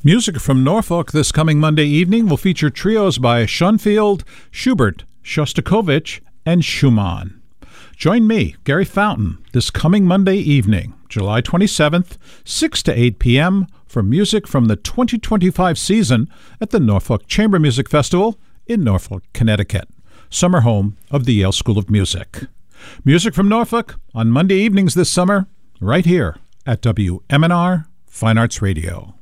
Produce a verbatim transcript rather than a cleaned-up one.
Music from Norfolk this coming Monday evening will feature trios by Schoenfield, Schubert, Shostakovich, and Schumann. Join me, Gary Fountain, this coming Monday evening, July twenty-seventh, six to eight p.m., for music from the twenty twenty-five season at the Norfolk Chamber Music Festival in Norfolk, Connecticut, summer home of the Yale School of Music. Music from Norfolk on Monday evenings this summer, right here at W M N R Fine Arts Radio.